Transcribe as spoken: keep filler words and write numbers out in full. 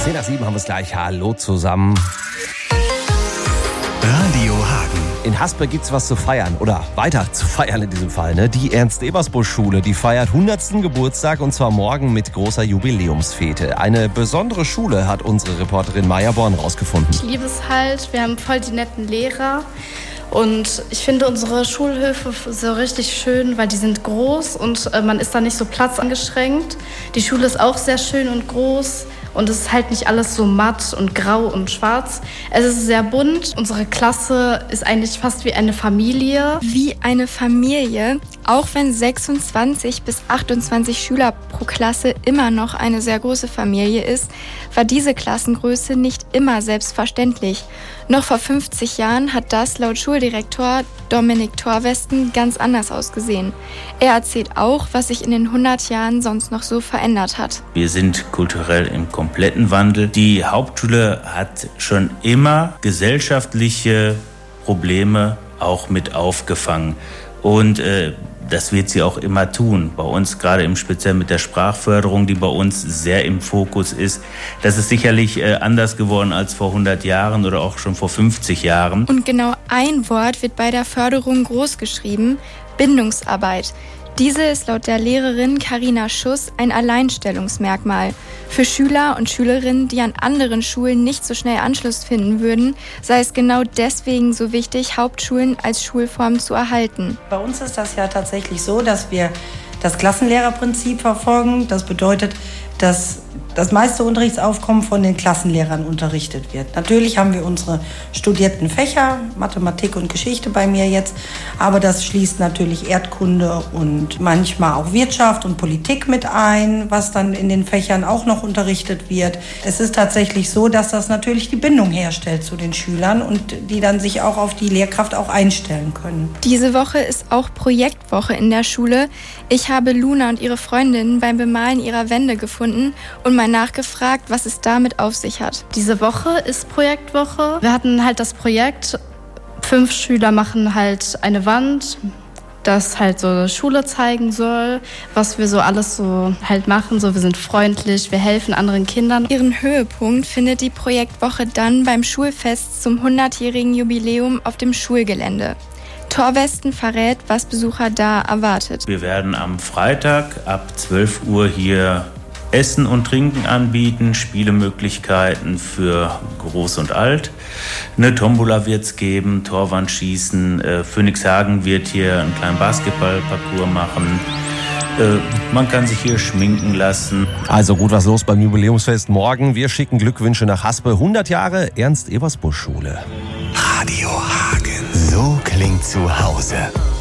zehn nach sieben haben wir es gleich. Hallo zusammen. Radio Hagen. In Haspe gibt's was zu feiern oder weiter zu feiern in diesem Fall. Ne? Die Ernst-Ebersbusch-Schule, die feiert hundertsten Geburtstag und zwar morgen mit großer Jubiläumsfete. Eine besondere Schule hat unsere Reporterin Maja Born rausgefunden. Ich liebe es halt, wir haben voll die netten Lehrer. Und ich finde unsere Schulhöfe so richtig schön, weil die sind groß und man ist da nicht so platzangeschränkt. Die Schule ist auch sehr schön und groß und es ist halt nicht alles so matt und grau und schwarz. Es ist sehr bunt. Unsere Klasse ist eigentlich fast wie eine Familie. Wie eine Familie, auch wenn sechsundzwanzig bis achtundzwanzig Schüler pro Klasse immer noch eine sehr große Familie ist, war diese Klassengröße nicht immer selbstverständlich. Noch vor fünfzig Jahren hat das laut Schuldirektor Dominik Thorwesten ganz anders ausgesehen. Er erzählt auch, was sich in den hundert Jahren sonst noch so verändert hat. Wir sind kulturell im kompletten Wandel. Die Hauptschule hat schon immer gesellschaftliche Probleme auch mit aufgefangen. Und äh, das wird sie auch immer tun. Bei uns gerade im Speziellen mit der Sprachförderung, die bei uns sehr im Fokus ist. Das ist sicherlich äh, anders geworden als vor hundert Jahren oder auch schon vor fünfzig Jahren. Und genau ein Wort wird bei der Förderung groß geschrieben: Bindungsarbeit. Diese ist laut der Lehrerin Carina Schuss ein Alleinstellungsmerkmal. Für Schüler und Schülerinnen, die an anderen Schulen nicht so schnell Anschluss finden würden, sei es genau deswegen so wichtig, Hauptschulen als Schulform zu erhalten. Bei uns ist das ja tatsächlich so, dass wir das Klassenlehrerprinzip verfolgen. Das bedeutet, dass das meiste Unterrichtsaufkommen von den Klassenlehrern unterrichtet wird. Natürlich haben wir unsere studierten Fächer, Mathematik und Geschichte bei mir jetzt, aber das schließt natürlich Erdkunde und manchmal auch Wirtschaft und Politik mit ein, was dann in den Fächern auch noch unterrichtet wird. Es ist tatsächlich so, dass das natürlich die Bindung herstellt zu den Schülern und die dann sich auch auf die Lehrkraft auch einstellen können. Diese Woche ist auch Projektwoche in der Schule. Ich habe Luna und ihre Freundinnen beim Bemalen ihrer Wände gefunden und mal nachgefragt, was es damit auf sich hat. Diese Woche ist Projektwoche. Wir hatten halt das Projekt, fünf Schüler machen halt eine Wand, das halt so Schule zeigen soll, was wir so alles so halt machen. So, wir sind freundlich, wir helfen anderen Kindern. Ihren Höhepunkt findet die Projektwoche dann beim Schulfest zum hundertjährigen Jubiläum auf dem Schulgelände. Thorwesten verrät, was Besucher da erwartet. Wir werden am Freitag ab zwölf Uhr hier Essen und Trinken anbieten, Spielemöglichkeiten für Groß und Alt. Eine Tombola wird es geben, Torwandschießen. Äh, Phoenixhagen wird hier einen kleinen Basketballparcours machen. Äh, man kann sich hier schminken lassen. Also gut was los beim Jubiläumsfest morgen. Wir schicken Glückwünsche nach Haspe. hundert Jahre Ernst-Ebersbusch-Schule. Radio Hagen. So klingt zu Hause.